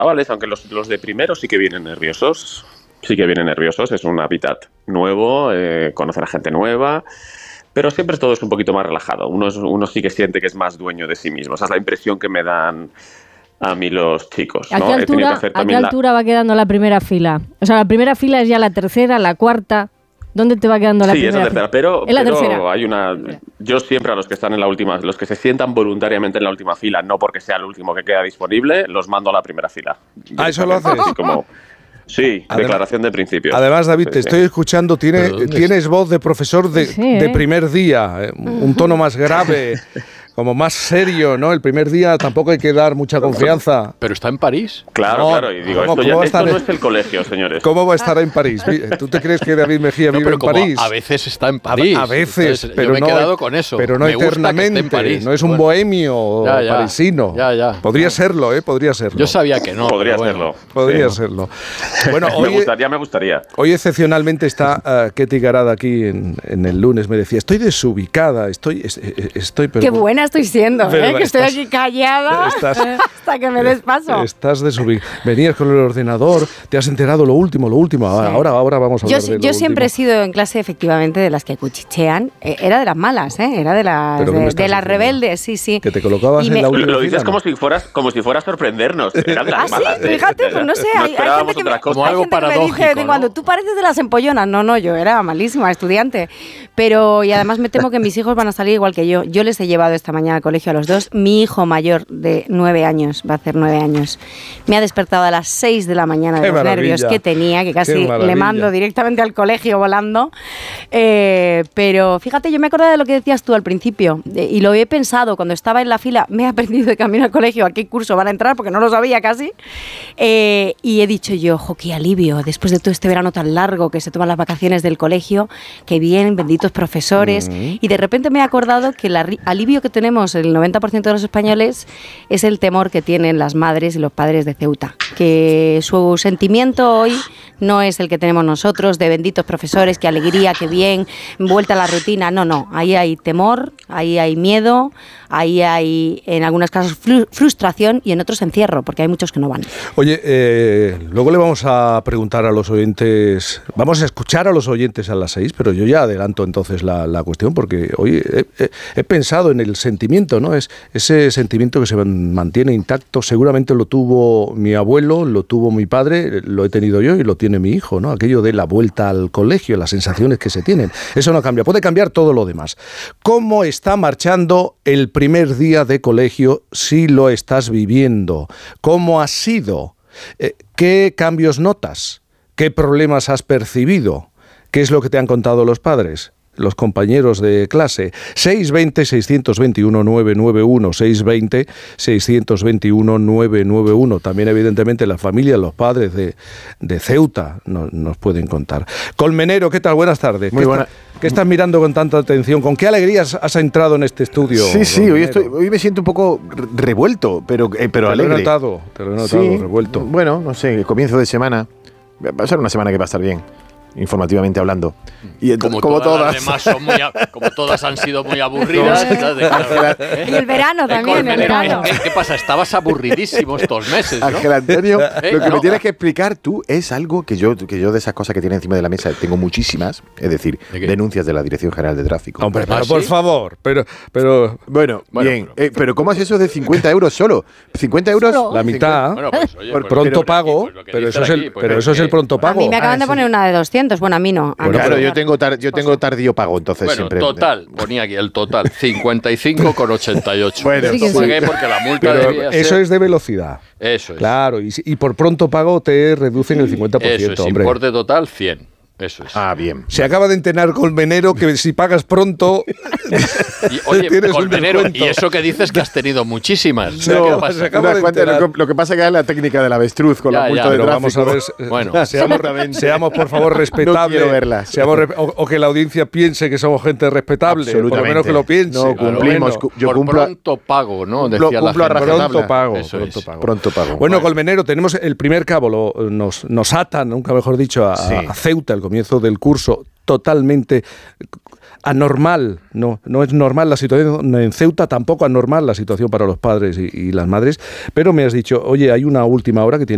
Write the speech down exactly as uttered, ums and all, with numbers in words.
chavales, aunque los, los de primero sí que vienen nerviosos, sí que vienen nerviosos, es un hábitat nuevo, eh, conocen a gente nueva, pero siempre todo es un poquito más relajado. Uno, es, uno sí que siente que es más dueño de sí mismo. Esa es la impresión que me dan a mí los chicos, ¿no? ¿A qué altura, ¿a qué altura la... va quedando la primera fila? O sea, la primera fila es ya la tercera, la cuarta. ¿Dónde te va quedando la sí, primera? Sí, es la tercera, pero, ¿Es la pero tercera? hay una... Yo siempre a los que están en la última, los que se sientan voluntariamente en la última fila, no porque sea el último que queda disponible, los mando a la primera fila. Ah, ¿eso lo haces? Así como... Sí, además, declaración de principios. Además, David, sí, te sí. estoy escuchando, tiene, tienes voz de profesor de, sí, ¿eh? de primer día, eh, un tono más grave, como más serio, ¿no? El primer día tampoco hay que dar mucha confianza. ¿Pero está en París? Claro, no, claro, y digo, ¿cómo, esto, cómo ya, esto no en... es el colegio, señores. ¿Cómo va a estar en París? ¿Tú te crees que David Mejía no, vive pero en como París? A veces está en París. A, a veces, Entonces, pero yo me no, he quedado con eso. Pero no me eternamente, en París. no es un bueno. bohemio ya, ya, parisino. Ya, ya. Podría serlo, ¿eh? Podría serlo. Yo sabía que no. Podría bueno, serlo. Podría sí. serlo. Bueno, hoy, me gustaría, me gustaría. Hoy excepcionalmente está uh, Ketty Garada aquí en, en el lunes. Me decía, estoy desubicada, estoy... estoy pero, Qué buena estoy siendo, pero, ¿eh? Que estoy estás, aquí callada estás, hasta que me des paso. Estás desubicada. Venías con el ordenador, te has enterado lo último, lo último. Ahora, Sí. ahora, ahora vamos a hablar Yo, de lo yo siempre último. he sido en clase, efectivamente, de las que cuchichean. Eh, era de las malas, ¿eh? Era de las, ¿Pero qué me de, estás de las diciendo? rebeldes, sí, sí. Que te colocabas Y en me- la Lo, última lo dices fila, como ¿no? si fueras como si fuera a sorprendernos. Era de las Ah, sí, malas, ¿eh? fíjate, pues no sé, No hay, hay esperábamos gente que otra me, cosa. Como hay algo gente que me dice paradójico, de vez en cuando, ¿no? tú pareces de las empollonas. No, no, yo era malísima estudiante. Pero, y además me temo que mis hijos van a salir igual que yo. Yo les he llevado esta mañana al colegio a los dos. Mi hijo mayor de nueve años, va a hacer nueve años, me ha despertado a las seis de la mañana de ¡Qué los maravilla! nervios que tenía, que casi ¡Qué le maravilla! mando directamente al colegio volando. Eh, pero fíjate, yo me acordaba de lo que decías tú al principio, eh, y lo he pensado cuando estaba en la fila. Me he aprendido de camino al colegio a qué curso van a entrar, porque no lo sabía casi. Eh, y he dicho yo, jo, qué alivio, después de todo este verano tan largo que se toman las vacaciones del colegio, que bien, benditos profesores. Mm. Y de repente me he acordado que el alivio que tenemos el noventa por ciento de los españoles es el temor que tienen las madres y los padres de Ceuta. Que su sentimiento hoy no es el que tenemos nosotros, de benditos profesores, qué alegría, qué bien, vuelta a la rutina. No, no, ahí hay temor, ahí hay miedo, ahí hay en algunos casos frustración y en otros encierro, porque hay muchos que no van. Oye, eh, luego le vamos a preguntar a los oyentes, vamos a escuchar a los oyentes a las seis, pero yo ya adelanto entonces la, la cuestión, porque hoy he, he, he pensado en el sentimiento, ¿no? Es ese sentimiento que se mantiene intacto, seguramente lo tuvo mi abuelo, lo tuvo mi padre, lo he tenido yo y lo tiene mi hijo, ¿no? Aquello de la vuelta al colegio, las sensaciones que se tienen. Eso no cambia, puede cambiar todo lo demás. ¿Cómo está marchando el primer día de colegio si lo estás viviendo? ¿Cómo ha sido? Eh, ¿Qué cambios notas? ¿Qué problemas has percibido? ¿Qué es lo que te han contado los padres, los compañeros de clase? seis veinte, seiscientos veintiuno, novecientos noventa y uno, seis veinte, seiscientos veintiuno, novecientos noventa y uno. También, evidentemente, las familias, los padres de, de Ceuta nos, nos pueden contar. Colmenero, ¿qué tal? Buenas tardes. Muy ¿Qué, buena. está, ¿Qué estás mirando con tanta atención? ¿Con qué alegrías has entrado en este estudio? Sí, sí, Colmenero? hoy, estoy, hoy me siento un poco revuelto, pero, eh, pero te alegre. Lo he notado, te lo he notado, sí, revuelto. Bueno, no sé, el comienzo de semana. Va a ser una semana que va a estar bien, informativamente hablando. Y como, como todas, todas. las demás son muy a, como todas han sido muy aburridas. ¿Sabes? Claro, ¿eh? Y el verano también, el verano. ¿Qué, ¿Qué pasa? Estabas aburridísimo estos meses, ¿no? Ángel Antonio, ¿Eh? lo que no. me tienes que explicar tú es algo que yo, que yo de esas cosas que tiene encima de la mesa tengo muchísimas, es decir, ¿De qué? denuncias de la Dirección General de Tráfico. Hombre, pero ¿Ah, por sí? favor, pero... pero Bueno, Bueno, bien, pero- eh, pero ¿cómo es eso de cincuenta euros solo? ¿cincuenta euros? Solo. la mitad, Bueno, pues, oye, por pues, pronto pero- pago, pues lo que pero dicen eso es el, aquí, pues, pero es eso es que- el pronto A pago. mí me acaban Ah, de sí. poner una de doscientos, bueno, a mí no. A Bueno, mí claro, no. yo tengo, tar- yo tengo tardío pago, entonces Bueno, siempre. total, ponía aquí el total, cincuenta y cinco con ochenta y ocho. Bueno, Sí que Lo sí. pagué porque la multa Pero debía eso ser... es de velocidad. Eso es. Claro, y, si- y por pronto pago te reducen el cincuenta por ciento, Eso es, hombre. importe total cien. Eso es. Ah, bien. Se acaba de enterar Colmenero que si pagas pronto Y, oye, tienes un Colmenero, descuento. y eso que dices que has tenido muchísimas. Se ¿Qué acaba- pasa? se acaba Unas de cuantas, enterar. lo, que, lo que pasa es que es la técnica del avestruz con Ya, la multa ya, de Pero tráfico. vamos a ver, Bueno. seamos, seamos por favor respetables. No quiero verlas. Seamos re- o, o que la audiencia piense que somos gente respetable, por lo Absolutamente. menos que lo piense. No, por lo cumplimos, menos. cu- yo Por cumplo- pronto pago, ¿no? cumplo- Decía la cumplo a gente. rajatabla. Pronto pago, Eso pronto es. pago. Pronto pago. Bueno, Bueno. Colmenero, tenemos el primer cabo, lo, nos, nos atan, nunca mejor dicho, a, Sí. a Ceuta, al comienzo del curso, totalmente anormal, no, no es normal la situación en Ceuta, tampoco anormal la situación para los padres y, y las madres, pero me has dicho, oye, hay una última hora que tiene